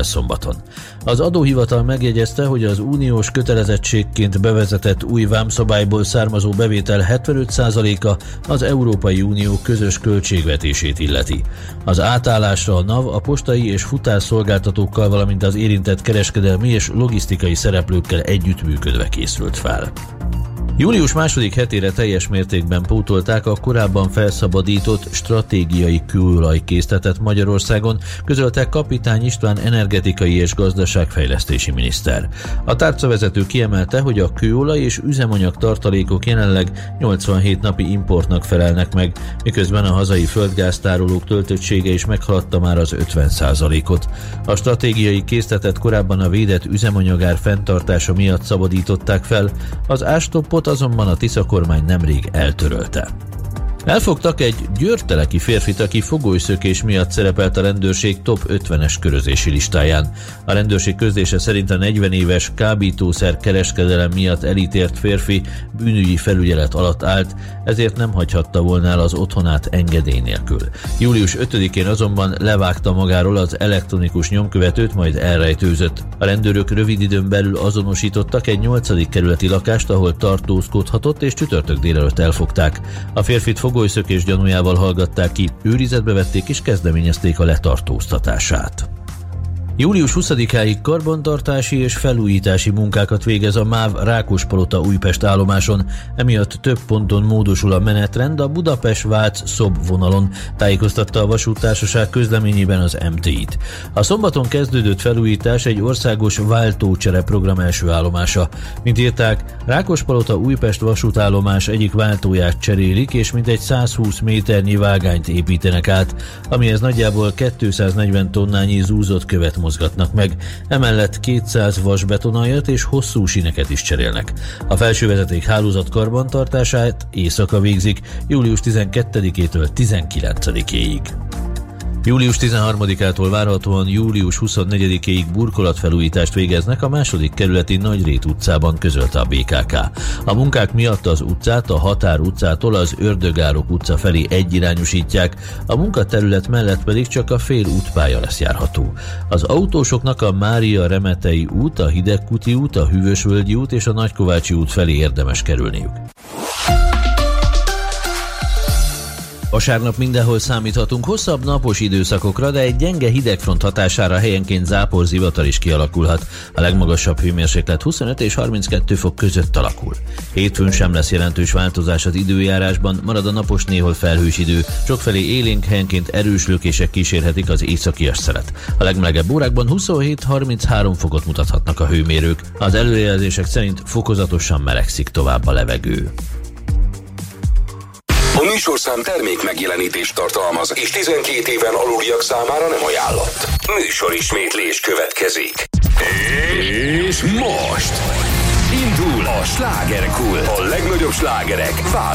el szombaton. Az adóhivatal megjegyezte, hogy az uniós kötelezettségként bevezetett új vámszabályból származó bevétel 75%-a az Európai Unió közös költségvetését illeti. Az átállásra a NAV a postai és futárszolgáltatókkal, valamint az érintett kereskedelmi és logisztikai szereplőkkel együttműködve készült fel. Július második hetére teljes mértékben pótolták a korábban felszabadított stratégiai kőolajkészletet Magyarországon, közölte Kapitány István energetikai és gazdaságfejlesztési miniszter. A tárcavezető kiemelte, hogy a kőolaj és üzemanyag tartalékok jelenleg 87 napi importnak felelnek meg, miközben a hazai földgáztárolók töltöttsége is meghaladta már az 50%-ot. A stratégiai készletet korábban a védett üzemanyagár fenntartása miatt szabadították fel, az ástoppot azonban a Tisza kormány nemrég eltörölte. Elfogtak egy győrteleki férfit, aki fogolyszökés miatt szerepelt a rendőrség top 50-es körözési listáján. A rendőrség közlése szerint a 40 éves kábítószer kereskedelem miatt elítélt férfi bűnügyi felügyelet alatt állt, ezért nem hagyhatta volna el az otthonát engedély nélkül. Július 5-én azonban levágta magáról az elektronikus nyomkövetőt, majd elrejtőzött. A rendőrök rövid időn belül azonosítottak egy 8. kerületi lakást, ahol tartózkodhatott, és csütörtök délelőtt elfogták. A férfit fogolyszökés gyanújával hallgatták ki, őrizetbe vették és kezdeményezték a letartóztatását. Július 20-áig karbantartási és felújítási munkákat végez a MÁV Rákospalota Újpest állomáson, emiatt több ponton módosul a menetrend a Budapest-Vác-Szob vonalon, tájékoztatta a vasúttársaság közleményében az MTI-t. A szombaton kezdődött felújítás egy országos váltócsere program első állomása. Mint írták, Rákospalota Újpest vasútállomás egyik váltóját cserélik, és mintegy 120 méternyi vágányt építenek át, amihez nagyjából 240 tonnányi zúzott követ mozgatnak meg, emellett 200 vasbetonajat és hosszú síneket is cserélnek. A felsővezeték hálózat karbantartását éjszaka végzik, július 12-től 19-éig. Július 13-ától várhatóan július 24-éig burkolatfelújítást végeznek a második kerületi Nagyrét utcában, közölte a BKK. A munkák miatt az utcát a Határ utcától az Ördögárok utca felé egyirányosítják, a munkaterület mellett pedig csak a fél útpálya lesz járható. Az autósoknak a Mária Remetei út, a Hidegkuti út, a Hűvösvölgyi út és a Nagykovácsi út felé érdemes kerülniük. Vasárnap mindenhol számíthatunk hosszabb napos időszakokra, de egy gyenge hidegfront hatására helyenként záporzivatar is kialakulhat. A legmagasabb hőmérséklet 25 és 32 fok között alakul. Hétfőn sem lesz jelentős változás az időjárásban, marad a napos, néhol felhős idő, sokfelé élénk, helyenként erős lökések kísérhetik az északias szelet. A legmelegebb órákban 27-33 fokot mutathatnak a hőmérők. Az előrejelzések szerint fokozatosan melegszik tovább a levegő. A műsorszám termék megjelenítést tartalmaz, és 12 éven aluliak számára nem ajánlott. Műsorismétlés következik. És most indul a slágerkult. A legnagyobb slágerek